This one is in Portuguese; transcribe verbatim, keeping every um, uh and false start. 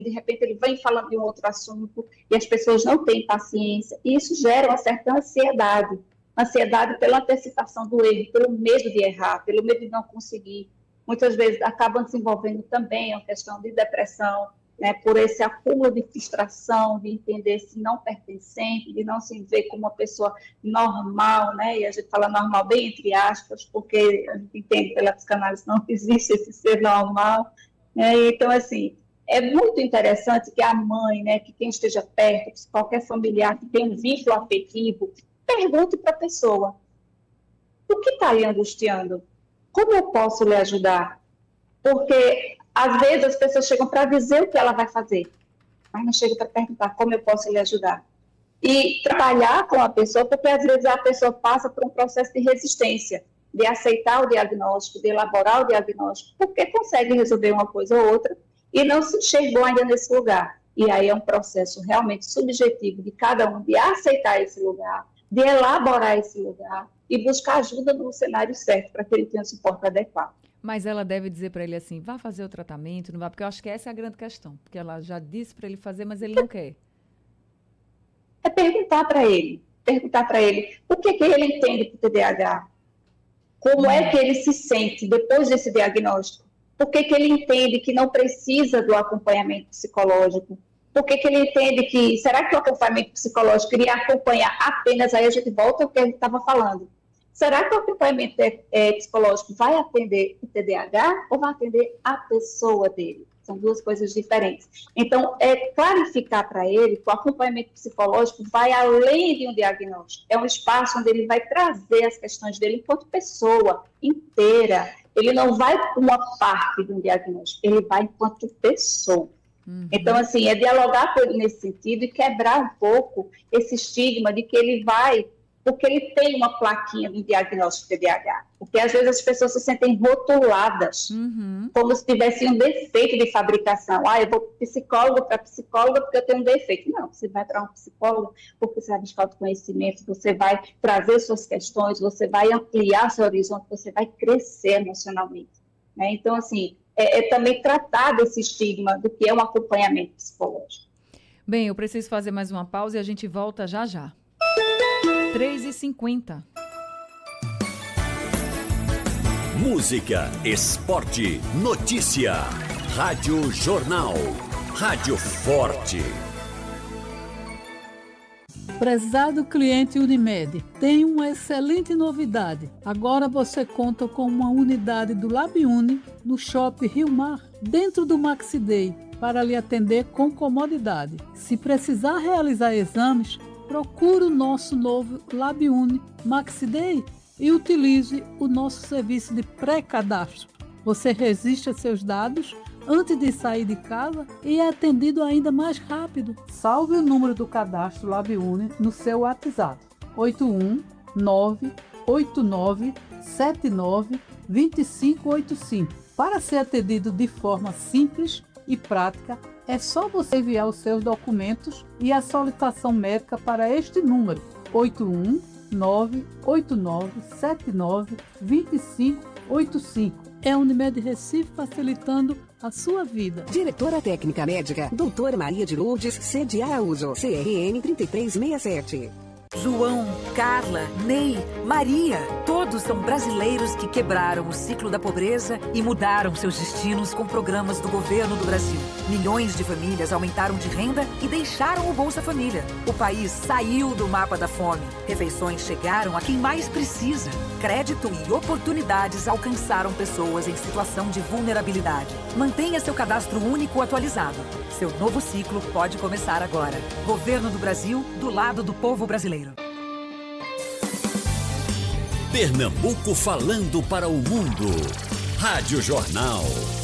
de repente ele vem falando de um outro assunto e as pessoas não têm paciência, e isso gera uma certa ansiedade, ansiedade pela antecipação do erro, pelo medo de errar, pelo medo de não conseguir. Muitas vezes acabam desenvolvendo também uma questão de depressão, né, por esse acúmulo de frustração, de entender-se não pertencente, de não se ver como uma pessoa normal, né, e a gente fala normal bem entre aspas, porque a gente entende pela psicanálise não existe esse ser normal, né, então assim, é muito interessante que a mãe, né, que quem esteja perto, qualquer familiar que tenha um vínculo afetivo, pergunte para a pessoa, o que está lhe angustiando? Como eu posso lhe ajudar? Porque, às vezes, as pessoas chegam para dizer o que ela vai fazer, mas não chegam para perguntar como eu posso lhe ajudar. E trabalhar com a pessoa, porque, às vezes, a pessoa passa por um processo de resistência, de aceitar o diagnóstico, de elaborar o diagnóstico, porque consegue resolver uma coisa ou outra, e não se chegou ainda nesse lugar. E aí é um processo realmente subjetivo de cada um, de aceitar esse lugar, de elaborar esse lugar e buscar ajuda no cenário certo para que ele tenha um suporte adequado. Mas ela deve dizer para ele assim, vá fazer o tratamento, não vá, porque eu acho que essa é a grande questão, porque ela já disse para ele fazer, mas ele não quer. É perguntar para ele, perguntar para ele o que, que ele entende por T D A H, como hum. é que ele se sente depois desse diagnóstico, por que, que ele entende que não precisa do acompanhamento psicológico, por que, que ele entende que, será que o acompanhamento psicológico iria acompanhar apenas, aí a gente volta ao que a gente estava falando, será que o acompanhamento é, é, psicológico vai atender o T D A H ou vai atender a pessoa dele? São duas coisas diferentes. Então, é clarificar para ele que o acompanhamento psicológico vai além de um diagnóstico. É um espaço onde ele vai trazer as questões dele enquanto pessoa inteira. Ele não vai por uma parte de um diagnóstico, ele vai enquanto pessoa. Uhum. Então, assim, é dialogar com ele nesse sentido e quebrar um pouco esse estigma de que ele vai, porque ele tem uma plaquinha de diagnóstico de T D A H. Porque às vezes as pessoas se sentem rotuladas, uhum. como se tivessem um defeito de fabricação. Ah, eu vou psicólogo para psicóloga porque eu tenho um defeito. Não, você vai para um psicólogo porque você vai buscar autoconhecimento, você vai trazer suas questões, você vai ampliar seu horizonte, você vai crescer emocionalmente. Né? Então, assim, é, é também tratar desse estigma do que é um acompanhamento psicológico. Bem, eu preciso fazer mais uma pausa e a gente volta já já. três e cinquenta. Música, esporte, notícia. Rádio Jornal. Rádio Forte. Prezado cliente Unimed, tem uma excelente novidade. Agora você conta com uma unidade do LabUni no Shopping Rio Mar, dentro do Maxi Day, para lhe atender com comodidade. Se precisar realizar exames, procure o nosso novo LabUni Maxi Day e utilize o nosso serviço de pré-cadastro. Você registra seus dados antes de sair de casa e é atendido ainda mais rápido. Salve o número do cadastro LabUni no seu WhatsApp: oito um nove oito nove sete nove dois cinco oito cinco. Para ser atendido de forma simples e prática, é só você enviar os seus documentos e a solicitação médica para este número: oito um nove oito nove sete nove dois cinco oito cinco. É a Unimed Recife facilitando a sua vida. Diretora Técnica Médica, doutora Maria de Lourdes C. de Araújo, C R N três três seis sete. João, Carla, Ney, Maria, todos são brasileiros que quebraram o ciclo da pobreza e mudaram seus destinos com programas do governo do Brasil. Milhões de famílias aumentaram de renda e deixaram o Bolsa Família. O país saiu do mapa da fome. Refeições chegaram a quem mais precisa. Crédito e oportunidades alcançaram pessoas em situação de vulnerabilidade. Mantenha seu cadastro único atualizado. Seu novo ciclo pode começar agora. Governo do Brasil, do lado do povo brasileiro. Pernambuco falando para o mundo. Rádio Jornal.